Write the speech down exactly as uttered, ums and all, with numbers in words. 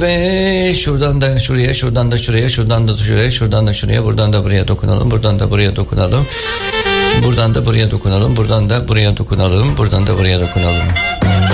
ve şuradan da şuraya, şuradan da şuraya, şuradan da şuraya, şuradan da şuraya, buradan da buraya dokunalım, buradan da buraya dokunalım. Buradan da buraya dokunalım, buradan da buraya dokunalım, buradan da buraya dokunalım.